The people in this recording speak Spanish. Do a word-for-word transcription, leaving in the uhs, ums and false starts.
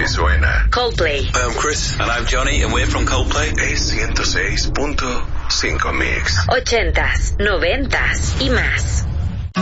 Si suena Coldplay. Hi, I'm Chris. And I'm Johnny, and we're from Coldplay. Es ciento seis punto cinco Mix. Ochentas, noventas y más.